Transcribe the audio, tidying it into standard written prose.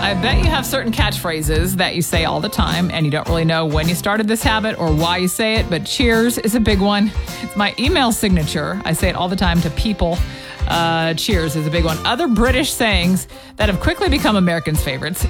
I bet you have certain catchphrases that you say all the time, and you don't really know when you started this habit or why you say it, but cheers is a big one. It's my email signature. I say it all the time to people. Cheers is a big one. Other British sayings that have quickly become Americans' favorites.